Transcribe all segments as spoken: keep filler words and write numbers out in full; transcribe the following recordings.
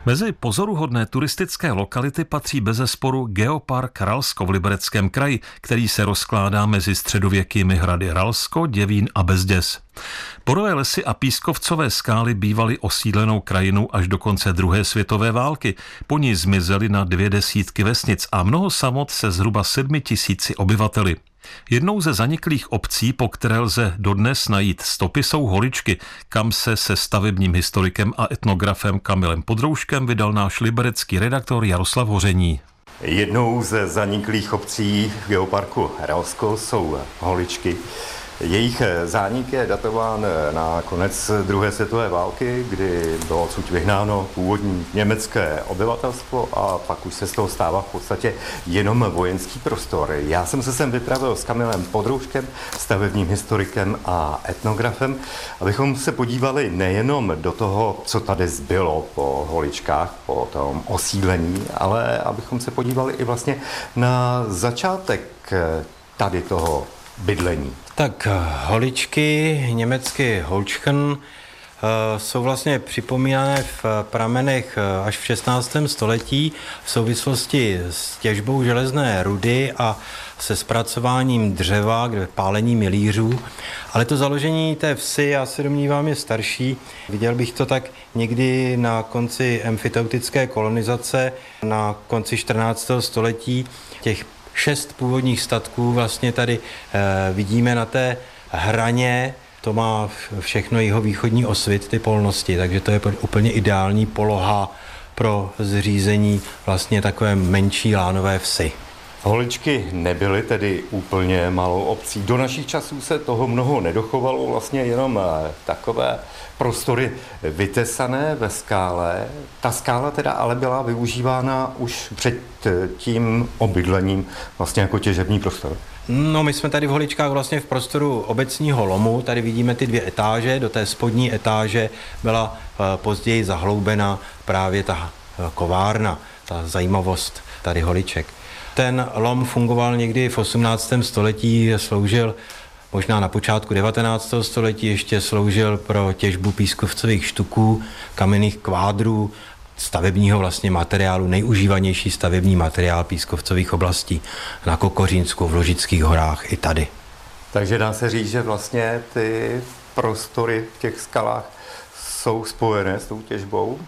Mezi pozoruhodné turistické lokality patří bezesporu Geopark Ralsko v Libereckém kraji, který se rozkládá mezi středověkými hrady Ralsko, Děvín a Bezděz. Porové lesy a pískovcové skály bývaly osídlenou krajinou až do konce druhé světové války. Po ní zmizely na dvě desítky vesnic a mnoho samot se zhruba sedmi tisíci obyvateli. Jednou ze zaniklých obcí, po které lze dodnes najít stopy, jsou Holičky, kam se se stavebním historikem a etnografem Kamilem Podroužkem vydal náš liberecký redaktor Jaroslav Hoření. Jednou ze zaniklých obcí v Geoparku Ralsko jsou Holičky. Jejich zánik je datován na konec druhé světové války, kdy bylo odsud vyhnáno původní německé obyvatelstvo a pak už se z toho stává v podstatě jenom vojenský prostor. Já jsem se sem vypravil s Kamilem Podroužkem, stavebním historikem a etnografem, abychom se podívali nejenom do toho, co tady zbylo po Holičkách, po tom osídlení, ale abychom se podívali i vlastně na začátek tady toho bydlení. Tak Holičky, německy Holčchen, jsou vlastně připomínané v pramenech až v šestnáctém století v souvislosti s těžbou železné rudy a se zpracováním dřeva, kde pálení milířů. Ale to založení té vsi, já se domnívám, je starší. Viděl bych to tak někdy na konci emfyteutické kolonizace, na konci čtrnáctého století. Těch šest původních statků vlastně tady e, vidíme na té hraně, to má všechno jeho východní osvit, ty polnosti, takže to je úplně ideální poloha pro zřízení vlastně takové menší lánové vsi. Holičky nebyly tedy úplně malou obcí. Do našich časů se toho mnoho nedochovalo, vlastně jenom takové prostory vytesané ve skále. Ta skála teda ale byla využívána už před tím obydlením vlastně jako těžební prostor. No, my jsme tady v Holičkách vlastně v prostoru obecního lomu, tady vidíme ty dvě etáže, do té spodní etáže byla později zahloubena právě ta kovárna, ta zajímavost tady Holiček. Ten lom fungoval někdy v osmnáctém století, sloužil možná na počátku devatenáctého století, ještě sloužil pro těžbu pískovcových štuků, kamenných kvádrů, stavebního vlastně materiálu, nejužívanější stavební materiál pískovcových oblastí na Kokořínsku, v Lužických horách i tady. Takže dá se říct, že vlastně ty prostory v těch skalách jsou spojené s tou těžbou?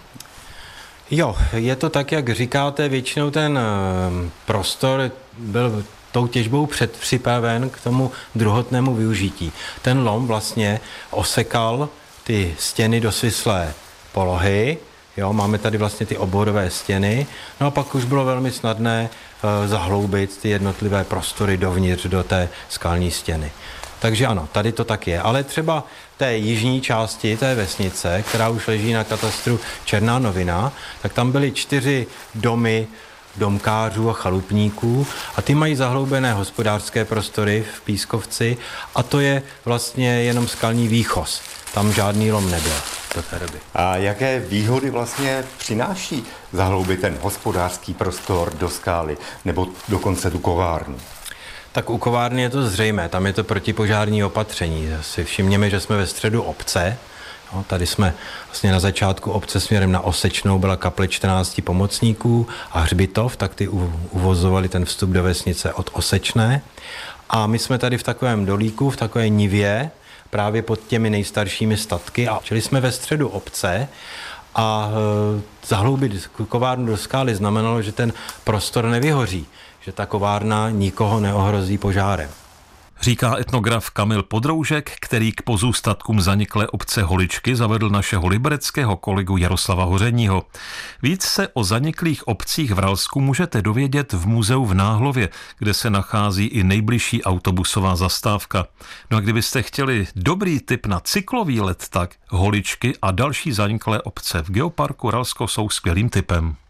Jo, je to tak, jak říkáte, většinou ten prostor byl tou těžbou předpřipraven k tomu druhotnému využití. Ten lom vlastně osekal ty stěny do svislé polohy, jo, máme tady vlastně ty oborové stěny, no a pak už bylo velmi snadné e, zahloubit ty jednotlivé prostory dovnitř do té skalní stěny. Takže ano, tady to tak je, ale třeba té jižní části té vesnice, která už leží na katastru Černá Novina, tak tam byly čtyři domy domkářů a chalupníků a ty mají zahloubené hospodářské prostory v Pískovci a to je vlastně jenom skalní výchoz. Tam žádný lom nebyl do té doby. A jaké výhody vlastně přináší zahloubit ten hospodářský prostor do skály nebo dokonce tu kovárnu? Tak u kovárny je to zřejmé, tam je to protipožární opatření. Si všimněme, že jsme ve středu obce. No, tady jsme vlastně na začátku obce směrem na Osečnou byla kaple čtrnácti pomocníků a hřbitov, tak ty uvozovali ten vstup do vesnice od Osečné. A my jsme tady v takovém dolíku, v takové nivě, právě pod těmi nejstaršími statky. A čili jsme ve středu obce a e, zahloubit kovárnu do skály znamenalo, že ten prostor nevyhoří, že ta kovárna nikoho neohrozí požárem. Říká etnograf Kamil Podroužek, který k pozůstatkům zaniklé obce Holičky zavedl našeho libereckého kolegu Jaroslava Hořeního. Víc se o zaniklých obcích v Ralsku můžete dovědět v muzeu v Náhlově, kde se nachází i nejbližší autobusová zastávka. No a kdybyste chtěli dobrý tip na cyklový let, tak Holičky a další zaniklé obce v Geoparku Ralsko jsou skvělým tipem.